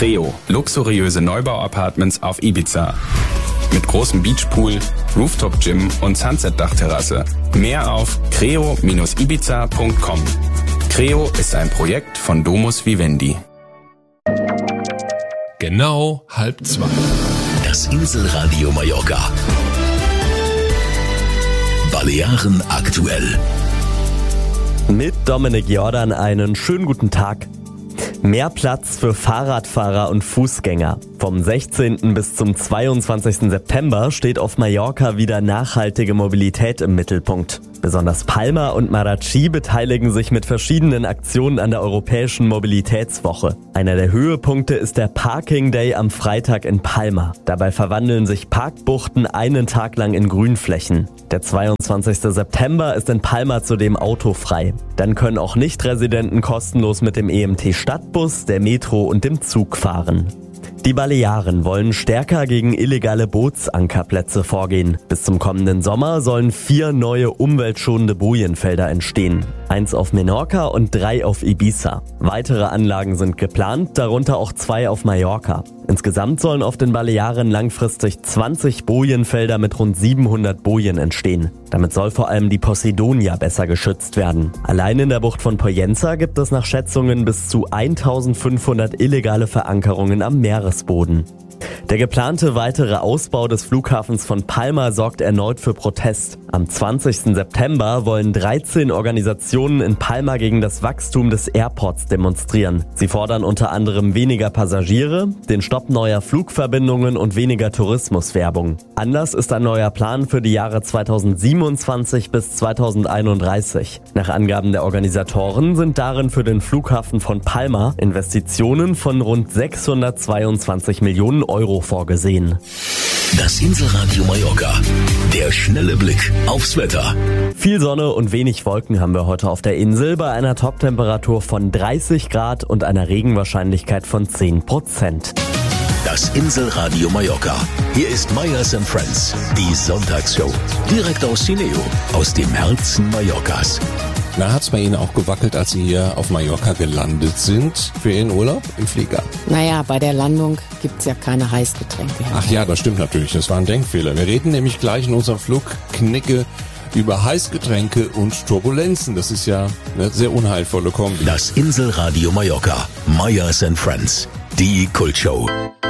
Creo, luxuriöse Neubau-Apartments auf Ibiza. Mit großem Beachpool, Rooftop-Gym und Sunset-Dachterrasse. Mehr auf creo-ibiza.com. Creo ist ein Projekt von Domus Vivendi. Genau 1:30. Das Inselradio Mallorca. Balearen aktuell. Mit Dominik Jordan einen schönen guten Tag. Mehr Platz für Fahrradfahrer und Fußgänger. Vom 16. bis zum 22. September steht auf Mallorca wieder nachhaltige Mobilität im Mittelpunkt. Besonders Palma und Marratxí beteiligen sich mit verschiedenen Aktionen an der Europäischen Mobilitätswoche. Einer der Höhepunkte ist der Parking Day am Freitag in Palma. Dabei verwandeln sich Parkbuchten einen Tag lang in Grünflächen. Der 22. September ist in Palma zudem autofrei. Dann können auch Nicht-Residenten kostenlos mit dem EMT-Stadtbus, der Metro und dem Zug fahren. Die Balearen wollen stärker gegen illegale Bootsankerplätze vorgehen. Bis zum kommenden Sommer sollen 4 neue umweltschonende Bojenfelder entstehen. 1 auf Menorca und 3 auf Ibiza. Weitere Anlagen sind geplant, darunter auch 2 auf Mallorca. Insgesamt sollen auf den Balearen langfristig 20 Bojenfelder mit rund 700 Bojen entstehen. Damit soll vor allem die Posidonia besser geschützt werden. Allein in der Bucht von Pollença gibt es nach Schätzungen bis zu 1500 illegale Verankerungen am Meeresboden. Der geplante weitere Ausbau des Flughafens von Palma sorgt erneut für Protest. Am 20. September wollen 13 Organisationen in Palma gegen das Wachstum des Airports demonstrieren. Sie fordern unter anderem weniger Passagiere, den Stopp neuer Flugverbindungen und weniger Tourismuswerbung. Anlass ist ein neuer Plan für die Jahre 2027 bis 2031. Nach Angaben der Organisatoren sind darin für den Flughafen von Palma Investitionen von rund 622 Millionen Euro vorgesehen. Das Inselradio Mallorca. Der schnelle Blick aufs Wetter. Viel Sonne und wenig Wolken haben wir heute auf der Insel bei einer Toptemperatur von 30 Grad und einer Regenwahrscheinlichkeit von 10%. Das Inselradio Mallorca. Hier ist Meyers & Friends, die Sonntagsshow. Direkt aus Cineo, aus dem Herzen Mallorcas. Na, hat's bei Ihnen auch gewackelt, als Sie hier auf Mallorca gelandet sind für Ihren Urlaub im Flieger? Naja, bei der Landung gibt's ja keine Heißgetränke. Ach ja, das stimmt natürlich, das war ein Denkfehler. Wir reden nämlich gleich in unserem Flugknicke über Heißgetränke und Turbulenzen. Das ist ja eine sehr unheilvolle Kombi. Das Inselradio Mallorca. Meyers & Friends, die Kultshow.